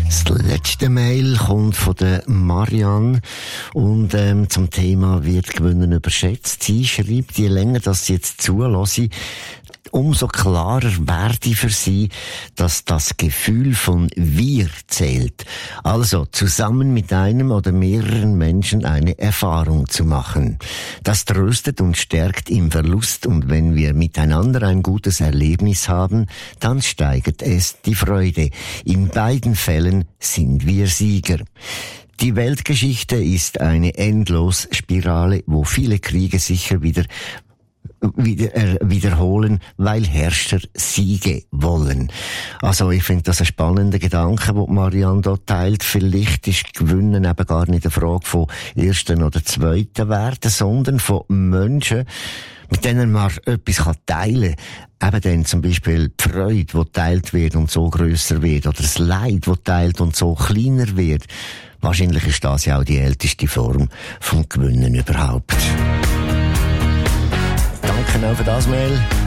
Das letzte Mail kommt von der Marianne und zum Thema «Wird Gewinnen überschätzt?». Sie schreibt, je länger das sie jetzt zulasse, umso klarer werde für sie, dass das Gefühl von «Wir» zählt. Also zusammen mit einem oder mehreren Menschen eine Erfahrung zu machen. Das tröstet und stärkt im Verlust, und wenn wir miteinander ein gutes Erlebnis haben, dann steigert es die Freude. In beiden Fällen sind wir Sieger. Die Weltgeschichte ist eine Endlosspirale, wo viele Kriege sicher wiederholen, weil Herrscher Siege wollen. Also ich finde das ein spannender Gedanke, den Marianne dort teilt. Vielleicht ist Gewinnen eben gar nicht eine Frage von ersten oder zweiten Werten, sondern von Menschen, mit denen man etwas teilen kann. Eben dann zum Beispiel die Freude, die geteilt wird und so grösser wird, oder das Leid, das geteilt und so kleiner wird. Wahrscheinlich ist das ja auch die älteste Form vom Gewinnen überhaupt. Danke auch für das Mail.